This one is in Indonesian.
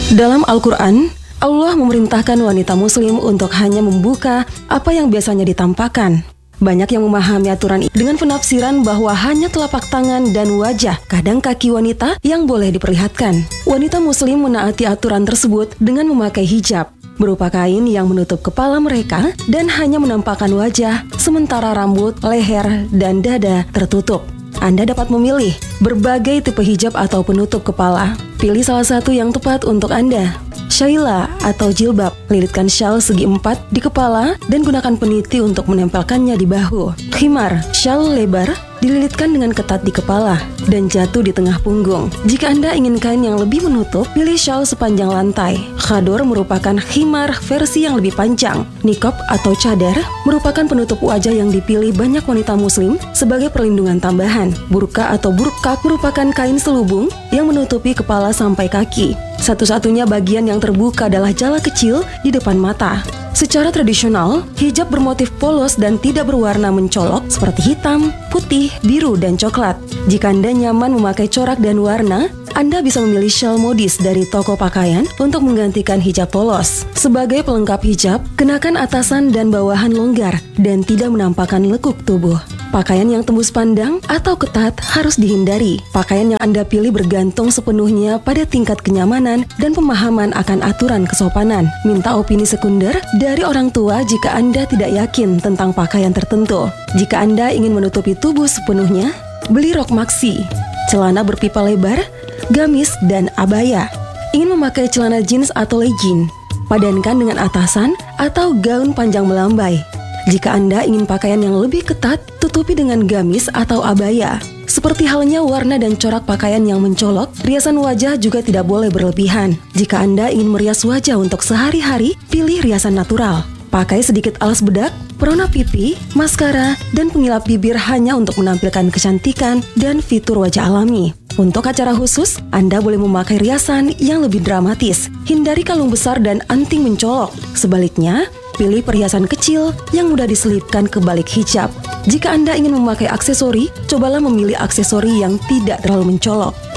Dalam Al-Quran, Allah memerintahkan wanita muslim untuk hanya membuka apa yang biasanya ditampakkan. Banyak yang memahami aturan ini dengan penafsiran bahwa hanya telapak tangan dan wajah, kadang kaki wanita yang boleh diperlihatkan. Wanita muslim menaati aturan tersebut dengan memakai hijab, berupa kain yang menutup kepala mereka dan hanya menampakkan wajah, sementara rambut, leher, dan dada tertutup. Anda dapat memilih berbagai tipe hijab atau penutup kepala. Pilih salah satu yang tepat untuk Anda. Syaila atau jilbab, lilitkan syal segi 4 di kepala dan gunakan peniti untuk menempelkannya di bahu. Khimar, syal lebar, dililitkan dengan ketat di kepala dan jatuh di tengah punggung. Jika Anda ingin kain yang lebih menutup, pilih syal sepanjang lantai. Khador merupakan khimar versi yang lebih panjang. Niqab atau cadar merupakan penutup wajah yang dipilih banyak wanita muslim sebagai perlindungan tambahan. Burqa atau burqaq merupakan kain selubung yang menutupi kepala sampai kaki. Satu-satunya bagian yang terbuka adalah jala kecil di depan mata. Secara tradisional, hijab bermotif polos dan tidak berwarna mencolok seperti hitam, putih, biru, dan coklat. Jika Anda nyaman memakai corak dan warna, Anda bisa memilih shawl modis dari toko pakaian untuk menggantikan hijab polos. Sebagai pelengkap hijab, kenakan atasan dan bawahan longgar dan tidak menampakkan lekuk tubuh. Pakaian yang tembus pandang atau ketat harus dihindari. Pakaian yang Anda pilih bergantung sepenuhnya pada tingkat kenyamanan dan pemahaman akan aturan kesopanan. Minta opini sekunder dari orang tua jika Anda tidak yakin tentang pakaian tertentu. Jika Anda ingin menutupi tubuh sepenuhnya, beli rok maxi, celana berpipa lebar, gamis, dan abaya. Ingin memakai celana jeans atau legging, padankan dengan atasan atau gaun panjang melambai. Jika Anda ingin pakaian yang lebih ketat, tutupi dengan gamis atau abaya. Seperti halnya warna dan corak pakaian yang mencolok, riasan wajah juga tidak boleh berlebihan. Jika Anda ingin merias wajah untuk sehari-hari, pilih riasan natural. Pakai sedikit alas bedak, pelona pipi, maskara, dan pengilap bibir hanya untuk menampilkan kecantikan dan fitur wajah alami. Untuk acara khusus, Anda boleh memakai riasan yang lebih dramatis. Hindari kalung besar dan anting mencolok. Sebaliknya, pilih perhiasan kecil yang mudah diselipkan ke balik hijab. Jika Anda ingin memakai aksesori, cobalah memilih aksesori yang tidak terlalu mencolok.